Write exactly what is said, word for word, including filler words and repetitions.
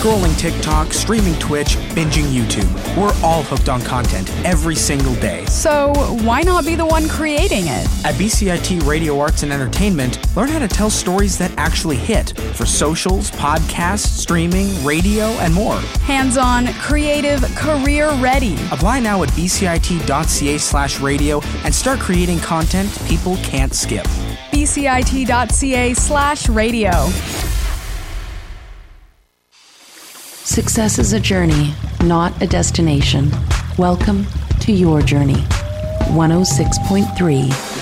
Scrolling TikTok, streaming Twitch, binging YouTube. We're all hooked on content every single day. So why not be the one creating it? At B C I T Radio Arts and Entertainment, learn how to tell stories that actually hit for socials, podcasts, streaming, radio, and more. Hands-on, creative, career-ready. Apply now at b c i t dot c a slash radio and start creating content people can't skip. b c i t dot c a slash radio. Success is a journey, not a destination. Welcome to your journey. one oh six point three